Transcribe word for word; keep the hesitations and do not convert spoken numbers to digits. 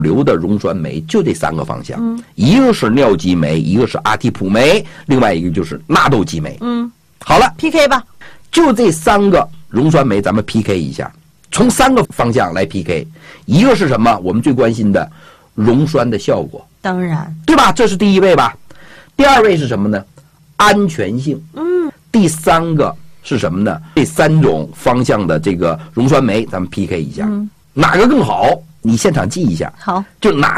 流的溶酸酶就这三个方向，嗯，一个是尿激酶，一个是阿替普酶，另外一个就是纳豆激酶。 嗯， 好了 ，P K 吧， 就这三个溶酸酶，咱们 P K 一下，从三个方向来 P K。一个是什么？我们最关心的溶酸的效果， 当然， 对吧？这是第一位吧。第二位是什么呢？安全性。 嗯， 第三个是什么呢？这三种方向的这个溶酸酶，咱们 P K 一下， 嗯， 哪个更好？你现场记一下。 好， 就哪